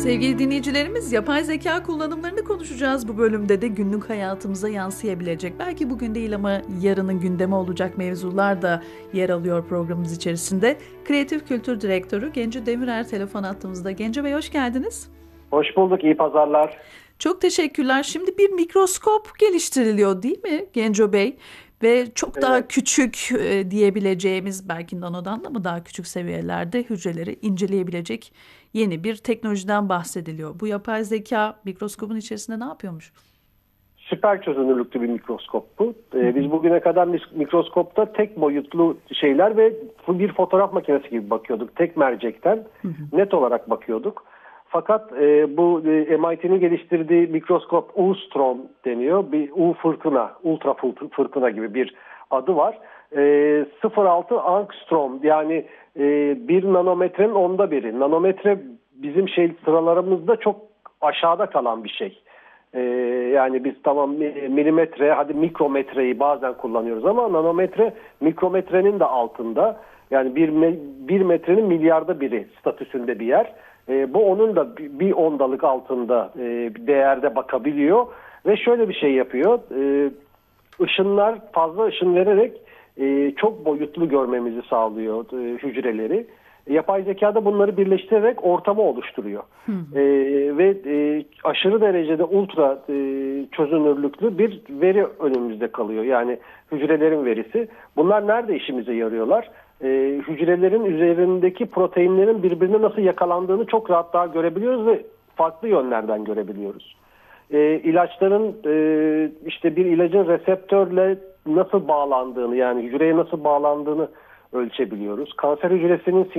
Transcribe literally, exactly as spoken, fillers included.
Sevgili dinleyicilerimiz, yapay zeka kullanımlarını konuşacağız bu bölümde de. Günlük hayatımıza yansıyabilecek, belki bugün değil ama yarının gündemi olacak mevzular da yer alıyor programımız içerisinde. Kreatif Kültür Direktörü Genco Demirer telefon attığımızda. Genco Bey, hoş geldiniz. Hoş bulduk, iyi pazarlar. Çok teşekkürler. Şimdi bir mikroskop geliştiriliyor değil mi Genco Bey? Ve çok evet. daha küçük e, diyebileceğimiz, belki nanodan da mı daha küçük seviyelerde hücreleri inceleyebilecek yeni bir teknolojiden bahsediliyor. Bu yapay zeka mikroskopun içerisinde ne yapıyormuş? Süper çözünürlüklü bir mikroskop bu. Ee, biz bugüne kadar mikroskopta tek boyutlu şeyler ve bir fotoğraf makinesi gibi bakıyorduk. Tek mercekten hı hı. net olarak bakıyorduk. Fakat e, bu e, M I T'nin geliştirdiği mikroskop U-Strom deniyor. Bir U fırtına, ultra fırtına gibi bir adı var. E, sıfır virgül altı angstrom, yani e, bir nanometrenin onda biri. Nanometre bizim şey sıralarımızda çok aşağıda kalan bir şey. E, yani biz tamam milimetre, hadi mikrometreyi bazen kullanıyoruz ama nanometre mikrometrenin de altında. Yani bir, bir metrenin milyarda biri statüsünde bir yer. E, bu onun da bir ondalık altında e, değerde bakabiliyor ve şöyle bir şey yapıyor. E, ışınlar fazla ışın vererek e, çok boyutlu görmemizi sağlıyor e, hücreleri. Yapay zekada bunları birleştirerek ortamı oluşturuyor. E, ve e, aşırı derecede ultra e, çözünürlüklü bir veri önümüzde kalıyor. Yani hücrelerin verisi. Bunlar nerede işimize yarıyorlar? E, hücrelerin üzerindeki proteinlerin birbirine nasıl yakalandığını çok rahat daha görebiliyoruz ve farklı yönlerden görebiliyoruz. E, ilaçların e, işte bir ilacın reseptörle nasıl bağlandığını, yani hücreye nasıl bağlandığını ölçebiliyoruz. Kanser hücresinin